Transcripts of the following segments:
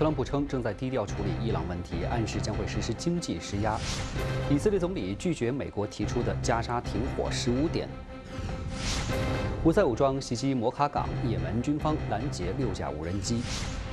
特朗普称正在低调处理伊朗问题，暗示将会实施经济施压。以色列总理拒绝美国提出的加沙停火15点。胡塞武装袭击摩卡港，也门军方拦截6架无人机。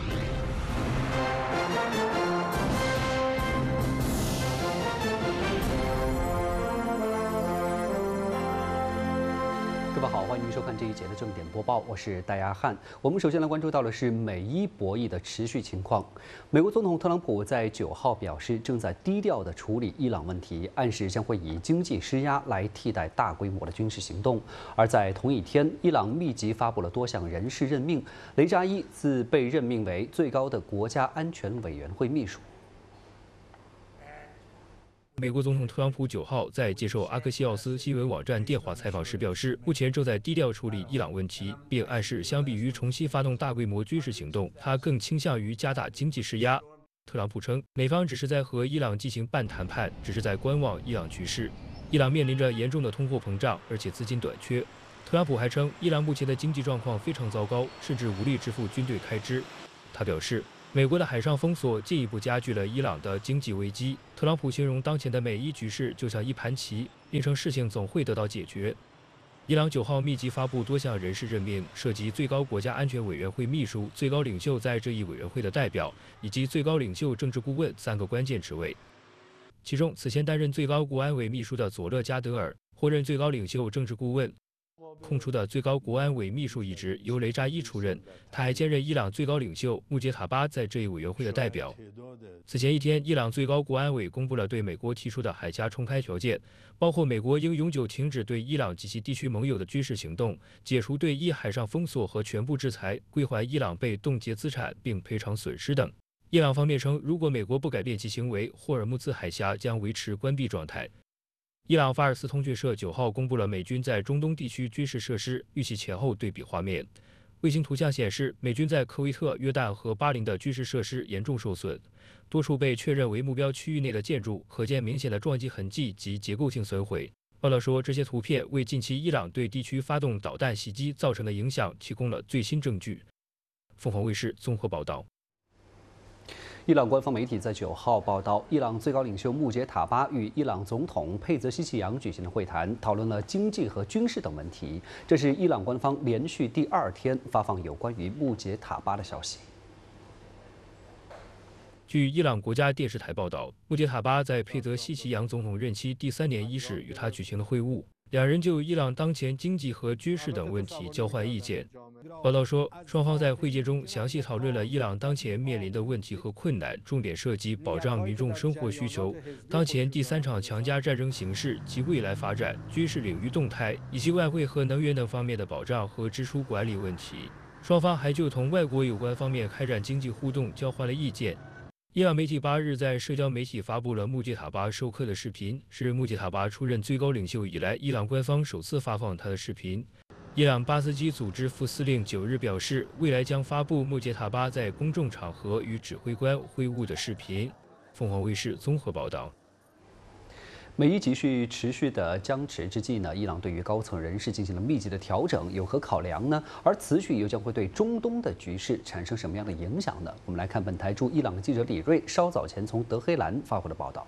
各位好，欢迎收看这一节的正点播报，我是戴亚汉。我们首先来关注到的是美伊博弈的持续情况。美国总统特朗普在9号表示，正在低调地处理伊朗问题，暗示将会以经济施压来替代大规模的军事行动。而在同一天，伊朗密集发布了多项人事任命，雷扎伊自被任命为最高的国家安全委员会秘书。 美国总统特朗普9号在接受阿克西奥斯新闻网站电话采访时表示，目前正在低调处理伊朗问题，并暗示相比于重新发动大规模军事行动，他更倾向于加大经济施压。特朗普称，美方只是在和伊朗进行半谈判，只是在观望伊朗局势。伊朗面临着严重的通货膨胀，而且资金短缺。特朗普还称，伊朗目前的经济状况非常糟糕，甚至无力支付军队开支。他表示，美国的海上封锁进一步加剧了伊朗的经济危机。特朗普形容当前的美伊局势就像一盘棋，并称事情总会得到解决。伊朗9号密集发布多项人事任命，涉及最高国家安全委员会秘书、最高领袖在这一委员会的代表，以及最高领袖政治顾问3个关键职位。其中，此前担任最高国安委秘书的佐勒加德尔获任最高领袖政治顾问。空出的最高国安委秘书一职由雷扎伊出任，他还兼任伊朗最高领袖穆杰塔巴在这一委员会的代表。此前一天，伊朗最高国安委公布了对美国提出的海峡重开条件，包括美国应永久停止对伊朗及其地区盟友的军事行动，解除对伊海上封锁和全部制裁，归还伊朗被冻结资产并赔偿损失等。伊朗方面称，如果美国不改变其行为，霍尔木兹海峡将维持关闭状态。伊朗法尔斯通讯社9号公布了美军在中东地区军事设施预期前后对比画面。卫星图像显示，美军在科威特、约旦和巴林的军事设施严重受损，多处被确认为目标区域内的建筑可见明显的撞击痕迹及结构性损毁。报道说，这些图片为近期伊朗对地区发动导弹袭击造成的影响提供了最新证据。凤凰卫视综合报道。 伊朗官方媒体在9号报道，伊朗最高领袖穆杰塔巴与伊朗总统佩泽西奇扬举行了会谈，讨论了经济和军事等问题。这是伊朗官方连续第2天发放有关于穆杰塔巴的消息。 据伊朗国家电视台报道，穆杰塔巴在佩泽西奇扬总统任期第3年伊始与他举行了会晤，两人就伊朗当前经济和军事等问题交换意见。报道说，双方在会见中详细讨论了伊朗当前面临的问题和困难，重点涉及保障民众生活需求、当前第3场强加战争形势及未来发展、军事领域动态，以及外汇和能源等方面的保障和支出管理问题。双方还就同外国有关方面开展经济互动交换了意见。伊朗媒体8日在社交媒体发布了穆杰塔巴授课的视频，是穆杰塔巴出任最高领袖以来，伊朗官方首次发放他的视频。伊朗巴斯基组织副司令9日表示，未来将发布穆杰塔巴在公众场合与指挥官会晤的视频。凤凰卫视综合报道。 美伊局势持续的僵持之际呢，伊朗对于高层人事进行了密集的调整，有何考量呢？而此举又将会对中东的局势产生什么样的影响呢？我们来看本台驻伊朗记者李锐稍早前从德黑兰发回的报道。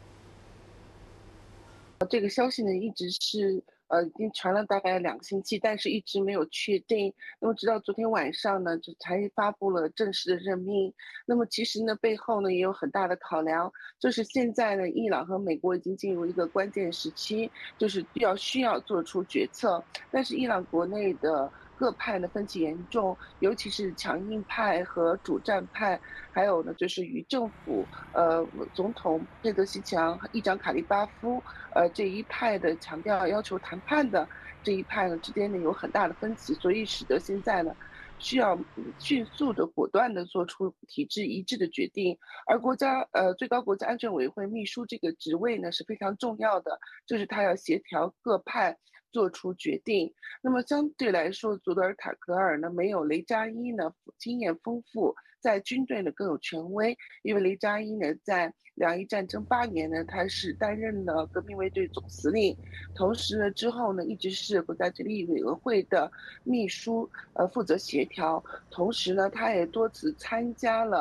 这个消息呢，一直是已经传了大概2个星期，但是一直没有确定。那么直到昨天晚上呢，就才发布了正式的任命。那么其实呢，背后呢也有很大的考量，就是现在呢，伊朗和美国已经进入一个关键时期，就是需要做出决策。但是伊朗国内的各派呢分歧严重，尤其是强硬派和主战派，还有呢就是与政府总统佩泽西奇扬、议长卡利巴夫这一派的强调要求谈判的这一派呢之间呢有很大的分歧，所以使得现在呢需要迅速的、果断的做出体制一致的决定。而最高国家安全委员会秘书这个职位呢是非常重要的，就是他要协调各派做出决定。那么相对来说，佐德尔塔格尔呢没有雷扎伊呢经验丰富，在军队呢更有权威，因为雷扎伊呢在两伊战争8年呢，他是担任了革命卫队总司令，同时呢之后呢一直是国家决议委员会的秘书，负责协调，同时呢他也多次参加了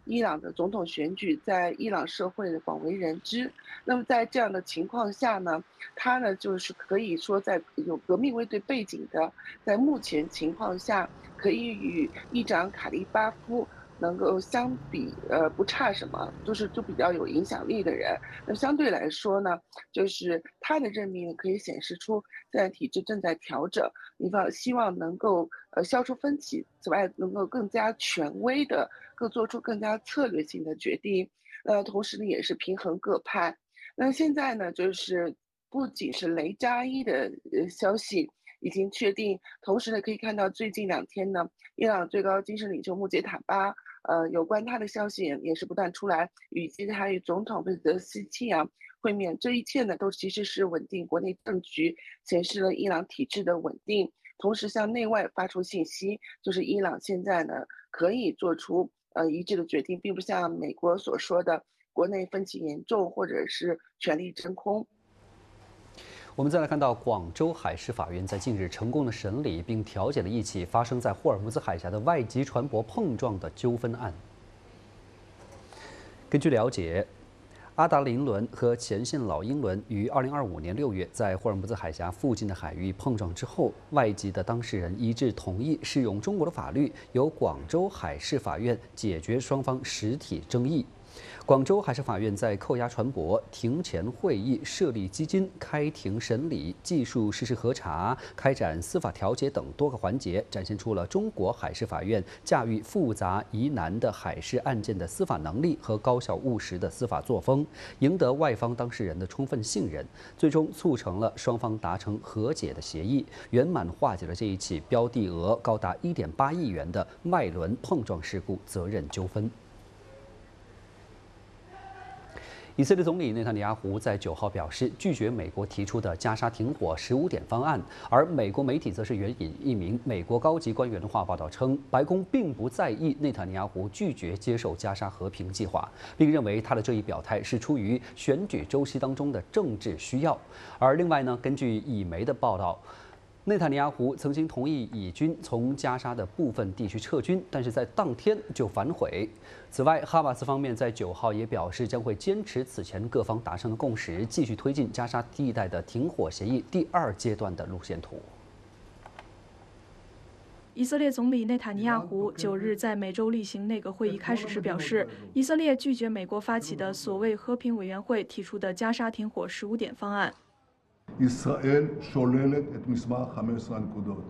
伊朗的总统选举在伊朗社会的广为人知。那么在这样的情况下呢，他呢就是可以说在有革命卫队背景的，在目前情况下可以与议长卡利巴夫能够相比，不差什么，就比较有影响力的人。那相对来说呢，就是他的任命可以显示出现在体制正在调整，希望能够消除分歧，此外能够更加权威的，更做出更加策略性的决定。同时呢，也是平衡各派。那现在呢，就是不仅是雷扎伊的消息已经确定，同时呢，可以看到最近2天呢，伊朗最高精神领袖穆杰塔巴，有关他的消息也是不断出来，以及他与总统贝泽斯契啊会面，这一切呢都其实是稳定国内政局，显示了伊朗体制的稳定，同时向内外发出信息，就是伊朗现在呢可以做出一致的决定，并不像美国所说的国内分歧严重或者是权力真空。 我们再来看到，广州海事法院在近日成功的审理并调解了一起发生在霍尔木兹海峡的外籍船舶碰撞的纠纷案。根据了解，阿达林轮和前线老鹰轮于2025年6月在霍尔木兹海峡附近的海域碰撞之后，外籍的当事人一致同意适用中国的法律，由广州海事法院解决双方实体争议。广州海事法院在扣押船舶、庭前会议、设立基金、开庭审理、技术事实核查、开展司法调解等多个环节，展现出了中国海事法院驾驭复杂疑难的海事案件的司法能力和高效务实的司法作风，赢得外方当事人的充分信任，最终促成了双方达成和解的协议，圆满化解了这一起标的额高达1.8亿元的外轮碰撞事故责任纠纷。以色列总理内塔尼亚胡在9号表示，拒绝美国提出的加沙停火15点方案，而美国媒体则是援引一名美国高级官员的话报道称，白宫并不在意内塔尼亚胡拒绝接受加沙和平计划，并认为他的这一表态是出于选举周期当中的政治需要。而另外呢，根据以媒的报道，内塔尼亚胡曾经同意以军从加沙的部分地区撤军，但是在当天就反悔。此外，哈马斯方面在9号也表示将会坚持此前各方达成的共识，继续推进加沙地带的停火协议第2阶段的路线图。 以色列总理内塔尼亚胡9日在每周例行内阁会议开始时表示，以色列拒绝美国发起的所谓和平委员会提出的加沙停火15点方案。 ישראל שוללת את מסמך 15 הנקודות.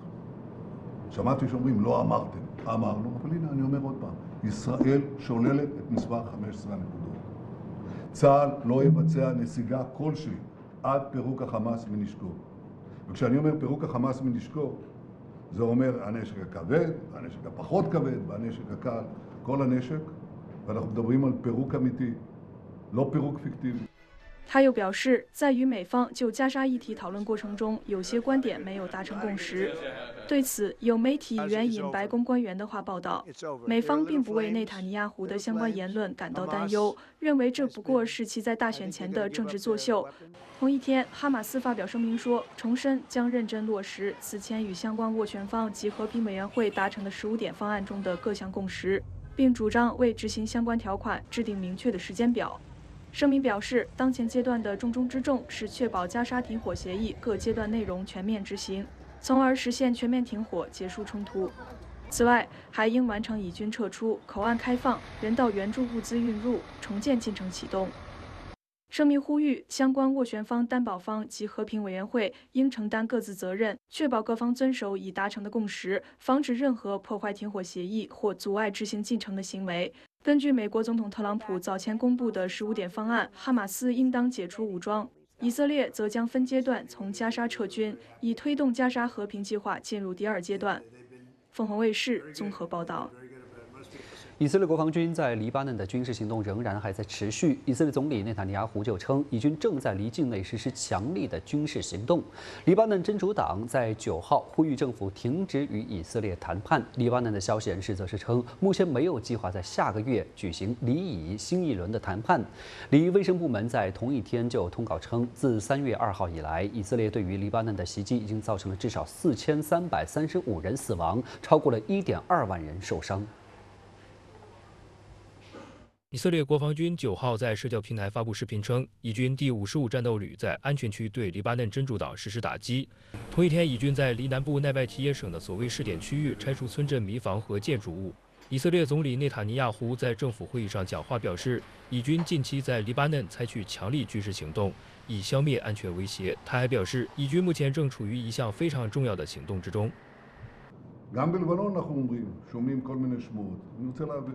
שמעתי שאומרים לא אמרתם, אמרנו, אבל הנה אני אומר עוד פעם, ישראל שוללת את מסמך 15 הנקודות. צה"ל לא יבצע נסיגה כלשהי עד פירוק החמאס מנשקו. וכשאני אומר פירוק החמאס מנשקו, זה אומר הנשק הכבד, הנשק הפחות כבד והנשק הקל, כל הנשק, ואנחנו מדברים על פירוק אמיתי, לא פירוק פיקטיבי. 他又表示，在与美方就加沙议题讨论过程中，有些观点没有达成共识。对此，有媒体援引白宫官员的话报道，美方并不为内塔尼亚胡的相关言论感到担忧，认为这不过是其在大选前的政治作秀。同一天，哈马斯发表声明说，重申将认真落实此前与相关斡旋方及和平委员会达成的15点方案中的各项共识，并主张为执行相关条款制定明确的时间表。声明表示，当前阶段的重中之重是确保加沙停火协议各阶段内容全面执行，从而实现全面停火，结束冲突。此外，还应完成以军撤出、口岸开放、人道援助物资运入、重建进程启动。声明呼吁相关斡旋方、担保方及和平委员会应承担各自责任，确保各方遵守已达成的共识，防止任何破坏停火协议或阻碍执行进程的行为。根据美国总统特朗普早前公布的15点方案，哈马斯应当解除武装，以色列则将分阶段从加沙撤军，以推动加沙和平计划进入第2阶段。凤凰卫视综合报道。 以色列国防军在黎巴嫩的军事行动仍然还在持续。以色列总理内塔尼亚胡就称，以军正在离境内实施强力的军事行动。黎巴嫩真主党在9号呼吁政府停止与以色列谈判。黎巴嫩的消息人士则是称，目前没有计划在下个月举行黎以新一轮的谈判。黎卫生部门在同一天就通告称，自3月2号以来，以色列对于黎巴嫩的袭击已经造成了至少4335人死亡，超过了1.2万人受伤。 以色列国防军9号在社交平台发布视频称，以军第55战斗旅在安全区对黎巴嫩真主党实施打击。同一天，以军在黎南部奈拜提耶省的所谓试点区域拆除村镇民房和建筑物。以色列总理内塔尼亚胡在政府会议上讲话表示，以军近期在黎巴嫩采取强力军事行动，以消灭安全威胁。他还表示，以军目前正处于一项非常重要的行动之中。 גם בלבנון אנחנו אומרים, שומעים כל מיני שמועות. אני רוצה להבין.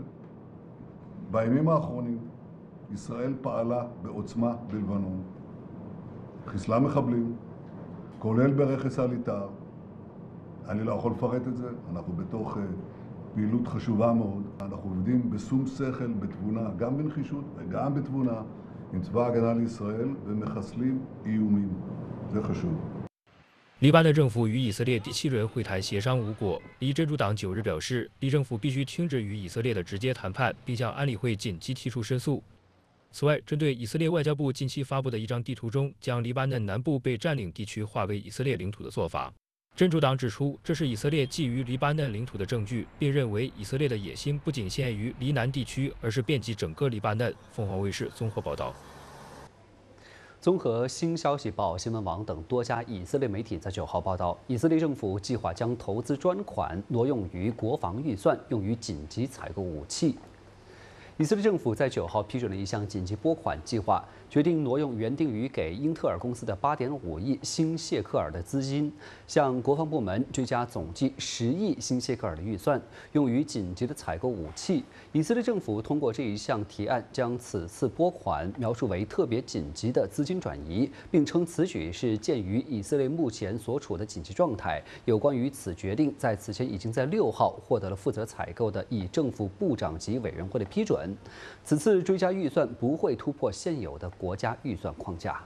בימים האחרונים ישראל פעלה בעוצמה בלבנון, חיסלה מחבלים, כולל ברכס הליטר. אני לא יכול לפרט את זה, אנחנו בתוך פעילות חשובה מאוד. אנחנו עובדים בשום שכל, בתבונה, גם בנחישות וגם בתבונה, עם צבא ההגנה לישראל ומחסלים איומים. זה חשוב. 黎巴嫩政府与以色列第7轮会谈协商无果。黎真主党9日表示，黎政府必须停止与以色列的直接谈判，并向安理会紧急提出申诉。此外，针对以色列外交部近期发布的一张地图中将黎巴嫩南部被占领地区划为以色列领土的做法，真主党指出，这是以色列觊觎黎巴嫩领土的证据，并认为以色列的野心不仅限于黎南地区，而是遍及整个黎巴嫩。凤凰卫视综合报道。 综合新消息报、新闻网等多家以色列媒体在9号报道，以色列政府计划将投资专款挪用于国防预算，用于紧急采购武器。以色列政府在9号批准了一项紧急拨款计划，决定挪用原定于给英特尔公司的8.5亿新谢克尔的资金，向国防部门追加总计10亿新谢克尔的预算，用于紧急的采购武器。以色列政府通过这一项提案，将此次拨款描述为特别紧急的资金转移，并称此举是鉴于以色列目前所处的紧急状态。有关于此决定，在此前已经在6号获得了负责采购的以政府部长级委员会的批准。此次追加预算不会突破现有的国家预算框架。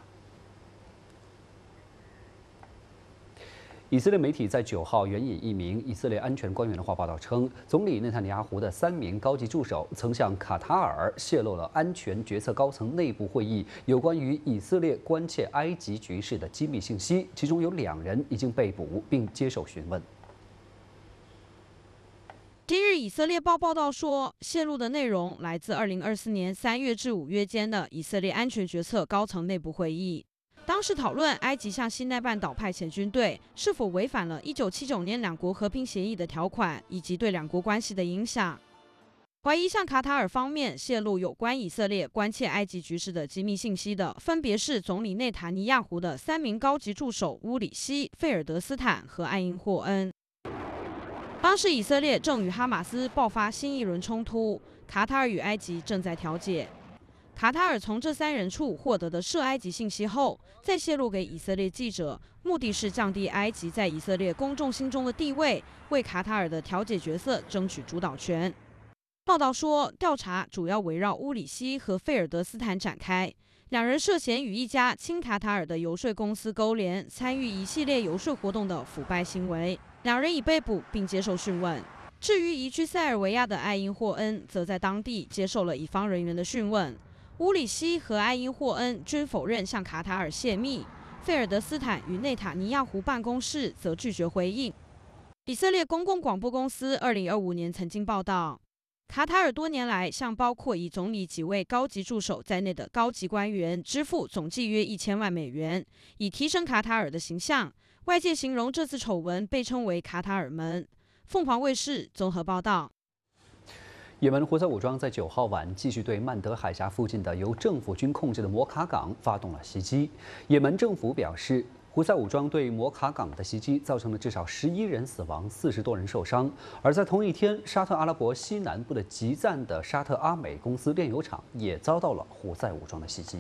以色列媒体在9号援引一名以色列安全官员的话报道称，总理内塔尼亚胡的3名高级助手曾向卡塔尔泄露了安全决策高层内部会议有关于以色列关切埃及局势的机密信息，其中有2人已经被捕并接受询问。 今日以色列报报道说，泄露的内容来自2024年3月至5月间的以色列安全决策高层内部会议。当时讨论埃及向西奈半岛派遣军队是否违反了1979年两国和平协议的条款，以及对两国关系的影响。怀疑向卡塔尔方面泄露有关以色列关切埃及局势的机密信息的，分别是总理内塔尼亚胡的3名高级助手乌里希、费尔德斯坦和艾因霍恩。当时以色列正与哈马斯爆发新一轮冲突，卡塔尔与埃及正在调解。卡塔尔从这3人处获得的涉埃及信息后，再泄露给以色列记者，目的是降低埃及在以色列公众心中的地位，为卡塔尔的调解角色争取主导权。报道说，调查主要围绕乌里希和费尔德斯坦展开，2人涉嫌与一家亲卡塔尔的游说公司勾连，参与一系列游说活动的腐败行为。2人已被捕并接受讯问。至于移居塞尔维亚的艾因霍恩，则在当地接受了乙方人员的讯问。乌里希和艾因霍恩均否认向卡塔尔泄密，费尔德斯坦与内塔尼亚胡办公室则拒绝回应。以色列公共广播公司2025年曾经报道，卡塔尔多年来向包括以总理几位高级助手在内的高级官员支付总计约1000万美元，以提升卡塔尔的形象。外界形容这次丑闻被称为卡塔尔门。凤凰卫视综合报道。 也门胡塞武装在9号晚继续对曼德海峡附近的由政府军控制的摩卡港发动了袭击。也门政府表示，胡塞武装对摩卡港的袭击造成了至少11人死亡，40多人受伤。而在同一天，沙特阿拉伯西南部的吉赞的沙特阿美公司炼油厂也遭到了胡塞武装的袭击。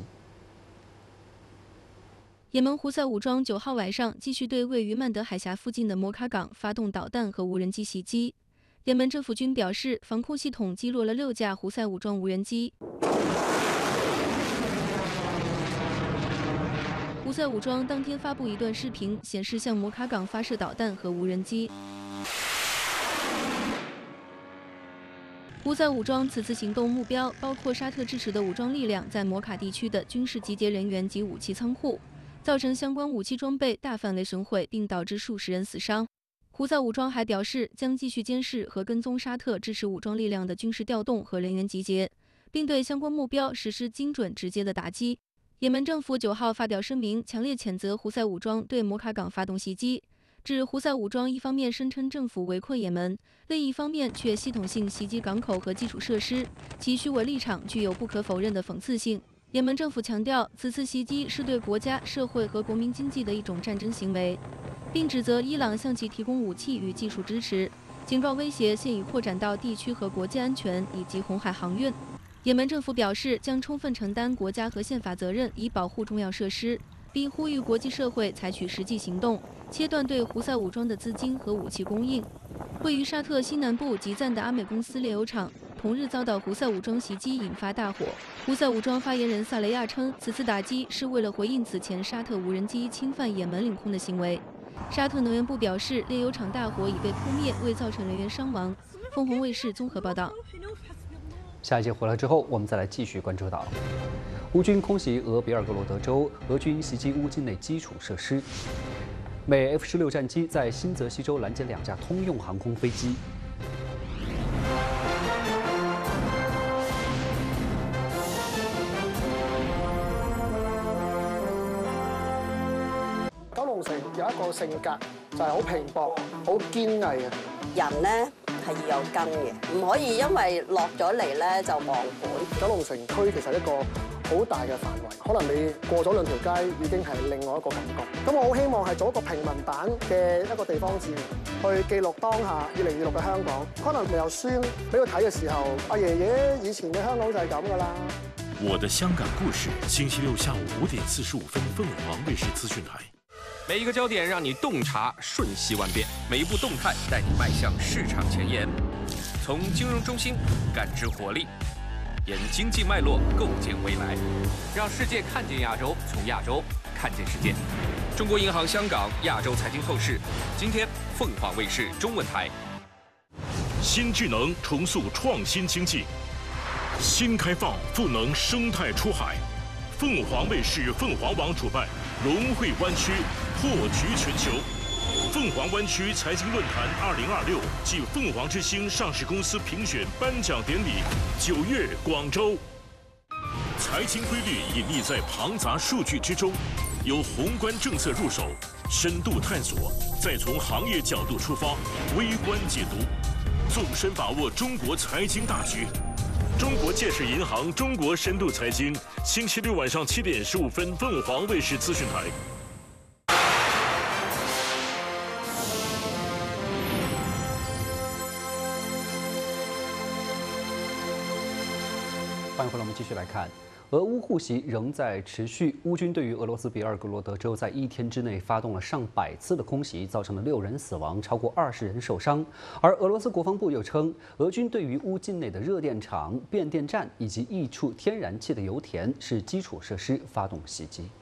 也门胡塞武装9号晚上继续对位于曼德海峡附近的摩卡港发动导弹和无人机袭击。也门政府军表示，防空系统击落了6架胡塞武装无人机。胡塞武装当天发布一段视频，显示向摩卡港发射导弹和无人机。胡塞武装此次行动目标包括沙特支持的武装力量在摩卡地区的军事集结人员及武器仓库，造成相关武器装备大范围损毁，并导致数十人死伤。胡塞武装还表示，将继续监视和跟踪沙特支持武装力量的军事调动和人员集结， 并对相关目标实施精准直接的打击。也门政府9号发表声明，强烈谴责胡塞武装对摩卡港发动袭击，指胡塞武装一方面声称政府围困也门，另一方面却系统性袭击港口和基础设施，其虚伪立场具有不可否认的讽刺性。也门政府强调，此次袭击是对国家、社会和国民经济的一种战争行为，并指责伊朗向其提供武器与技术支持，警告威胁现已扩展到地区和国际安全以及红海航运。也门政府表示，将充分承担国家和宪法责任，以保护重要设施，并呼吁国际社会采取实际行动，切断对胡塞武装的资金和武器供应。位于沙特西南部吉赞的阿美公司炼油厂同日遭到胡塞武装袭击，引发大火。胡塞武装发言人萨雷亚称，此次打击是为了回应此前沙特无人机侵犯也门领空的行为。沙特能源部表示，炼油厂大火已被扑灭，未造成人员伤亡。凤凰卫视综合报道。 下一节回来之后，我们再来继续关注到乌军空袭俄别尔哥罗德州，俄军袭击乌境内基础设施。美 F-16战机在新泽西州拦截2架通用航空飞机。 九龍城有一個性格就係好拼搏、好堅毅嘅人咧。係要有根嘅，唔可以因為落咗嚟咧就忘本。 九龍城區其實一個好大嘅範圍，可能你過咗2條街已經係另外一個感覺。咁我好希望係做一個平民版嘅一個地方志，去記錄當下2026嘅香港。可能未有書俾佢睇嘅時候，阿爺爺以前嘅香港就係咁㗎啦。 我的香港故事，星期六下午5點45分，鳳凰衛視資訊台。 每一個焦點讓你洞察瞬息萬變，每一步動態帶你邁向市場前沿。從金融中心感知活力，沿經濟脈絡構建未來，讓世界看見亞洲，從亞洲看見世界。中國銀行香港亞洲財經透視，今天鳳凰衛視中文台。 新智能重塑創新經濟，新開放賦能生態出海。鳳凰衛視鳳凰網主辦龍匯灣區破局全球，鳳凰灣區財經論壇2026暨鳳凰之星上市公司評選頒獎典禮9月廣州。財經規律隱匿在龐雜數據之中，由宏觀政策入手，深度探索，再從行業角度出發，微觀解讀，縱深把握中國財經大局。中國建設銀行中國深度財經，星期六晚上7點15分，鳳凰衛視資訊台。 欢迎回来，我们继续来看。俄乌互袭仍在持续，乌军对于俄罗斯别尔哥罗德州在1天之内发动了上百次的空袭，造成了6人死亡，超过20人受伤。而俄罗斯国防部又称，俄军对于乌境内的热电厂、变电站以及溢出天然气的油田是基础设施发动袭击。